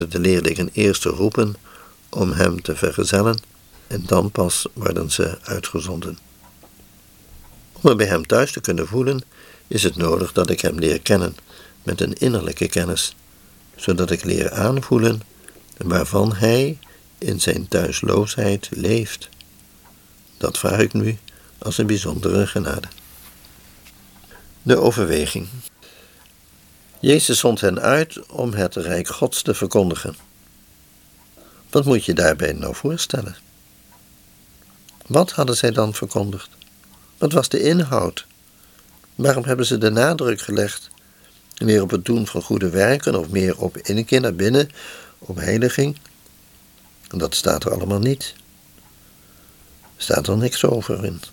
de leerlingen eerst te roepen om hem te vergezellen en dan pas worden ze uitgezonden. Om me bij hem thuis te kunnen voelen, is het nodig dat ik hem leer kennen met een innerlijke kennis, zodat ik leer aanvoelen waarvan hij in zijn thuisloosheid leeft. Dat vraag ik nu als een bijzondere genade. De overweging. Jezus zond hen uit om het rijk Gods te verkondigen. Wat moet je daarbij nou voorstellen? Wat hadden zij dan verkondigd? Wat was de inhoud? Waarom hebben ze de nadruk gelegd? Meer op het doen van goede werken of meer op inkeer naar binnen, op heiliging? Dat staat er allemaal niet. Er staat er niks over in.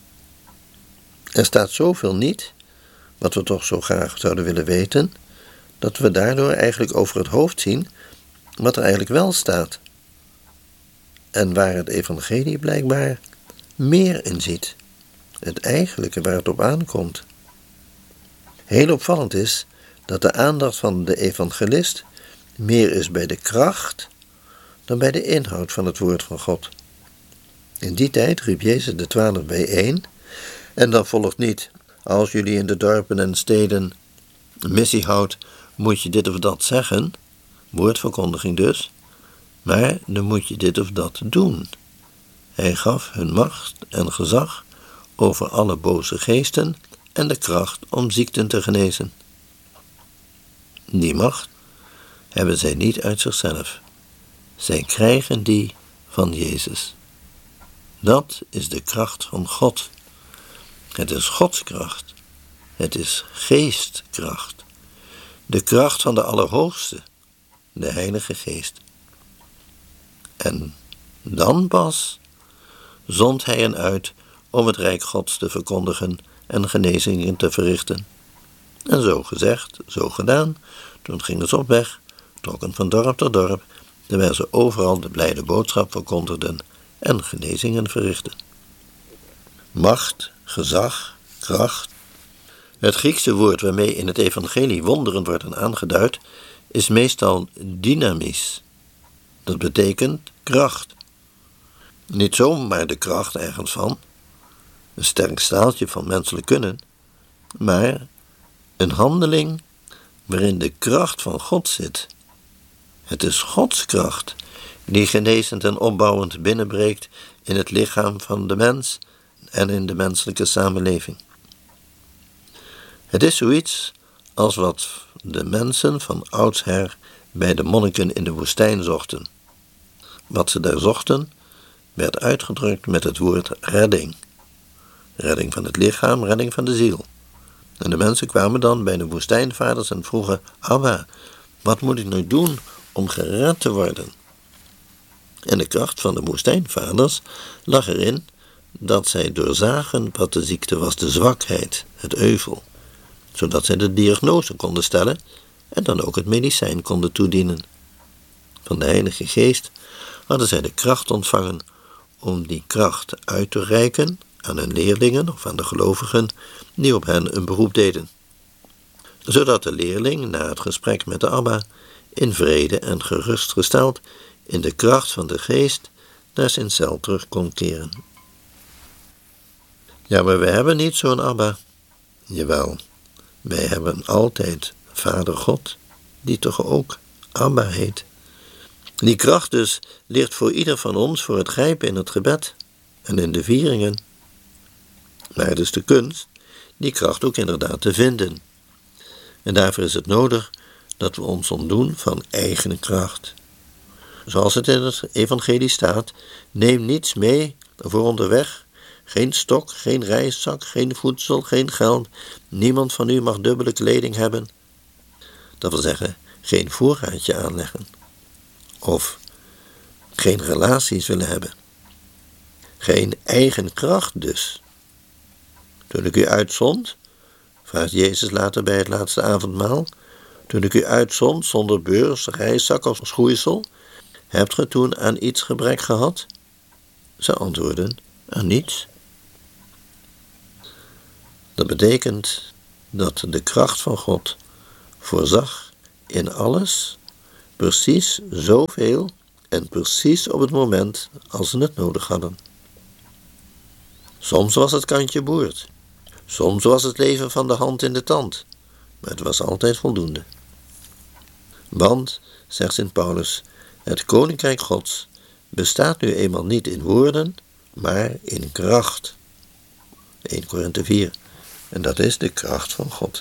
Er staat zoveel niet, wat we toch zo graag zouden willen weten, dat we daardoor eigenlijk over het hoofd zien wat er eigenlijk wel staat. En waar het evangelie blijkbaar meer in ziet. Het eigenlijke waar het op aankomt. Heel opvallend is dat de aandacht van de evangelist meer is bij de kracht dan bij de inhoud van het woord van God. In die tijd riep Jezus de 12 bijeen en dan volgt niet: als jullie in de dorpen en steden een missie houdt, moet je dit of dat zeggen, woordverkondiging dus, maar dan moet je dit of dat doen. Hij gaf hun macht en gezag over alle boze geesten en de kracht om ziekten te genezen. Die macht hebben zij niet uit zichzelf. Zij krijgen die van Jezus. Dat is de kracht van God. Het is Gods kracht. Het is geestkracht. De kracht van de Allerhoogste, de Heilige Geest. En dan pas zond hij hen uit om het Rijk Gods te verkondigen en genezingen te verrichten. En zo gezegd, zo gedaan, toen gingen ze op weg, trokken van dorp tot dorp, terwijl ze overal de blijde boodschap verkondigden en genezingen verrichten. Macht, gezag, kracht. Het Griekse woord waarmee in het evangelie wonderen worden aangeduid, is meestal dynamis. Dat betekent kracht. Niet zomaar de kracht ergens van, een sterk staaltje van menselijk kunnen, maar een handeling waarin de kracht van God zit. Het is Gods kracht die genezend en opbouwend binnenbreekt in het lichaam van de mens en in de menselijke samenleving. Het is zoiets als wat de mensen van oudsher bij de monniken in de woestijn zochten. Wat ze daar zochten, werd uitgedrukt met het woord redding. Redding van het lichaam, redding van de ziel. En de mensen kwamen dan bij de woestijnvaders en vroegen: Abba, wat moet ik nu doen om gered te worden? En de kracht van de woestijnvaders lag erin dat zij doorzagen wat de ziekte was, de zwakheid, het euvel. Zodat zij de diagnose konden stellen en dan ook het medicijn konden toedienen. Van de Heilige Geest hadden zij de kracht ontvangen om die kracht uit te reiken aan hun leerlingen of aan de gelovigen die op hen een beroep deden. Zodat de leerling na het gesprek met de Abba in vrede en gerustgesteld in de kracht van de Geest naar zijn cel terug kon keren. Ja, maar we hebben niet zo'n Abba. Jawel, wij hebben altijd Vader God, die toch ook Abba heet. Die kracht dus ligt voor ieder van ons voor het grijpen in het gebed en in de vieringen. Maar het is de kunst die kracht ook inderdaad te vinden. En daarvoor is het nodig dat we ons ontdoen van eigen kracht. Zoals het in het evangelie staat: neem niets mee voor onderweg, geen stok, geen reiszak, geen voedsel, geen geld. Niemand van u mag dubbele kleding hebben. Dat wil zeggen, geen voorraadje aanleggen. Of geen relaties willen hebben. Geen eigen kracht dus. Toen ik u uitzond, vraagt Jezus later bij het laatste avondmaal, toen ik u uitzond zonder beurs, reiszak of schoeisel, hebt ge toen aan iets gebrek gehad? Ze antwoorden: aan niets. Dat betekent dat de kracht van God voorzag in alles Precies zoveel en precies op het moment als ze het nodig hadden. Soms was het kantje boord. Soms was het leven van de hand in de tand. Maar het was altijd voldoende. Want, zegt Sint Paulus, het koninkrijk Gods bestaat nu eenmaal niet in woorden, maar in kracht. 1 Korinthe 4. En dat is de kracht van God.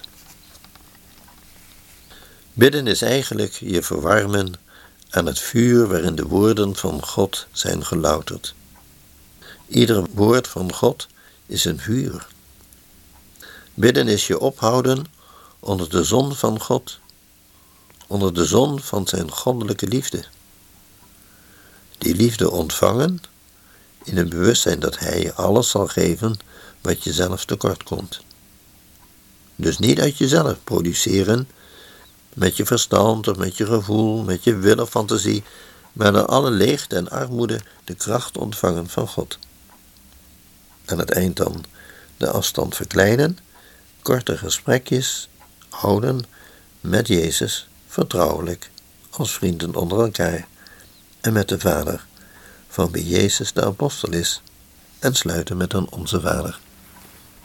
Bidden is eigenlijk je verwarmen aan het vuur waarin de woorden van God zijn gelouterd. Ieder woord van God is een vuur. Bidden is je ophouden onder de zon van God, onder de zon van zijn goddelijke liefde. Die liefde ontvangen in het bewustzijn dat hij je alles zal geven wat je zelf tekort komt. Dus niet uit jezelf produceren, met je verstand of met je gevoel, met je wil of fantasie, maar naar alle leegte en armoede de kracht ontvangen van God. Aan het eind dan de afstand verkleinen, korte gesprekjes houden met Jezus, vertrouwelijk, als vrienden onder elkaar, en met de Vader, van wie Jezus de apostel is, en sluiten met een Onze Vader.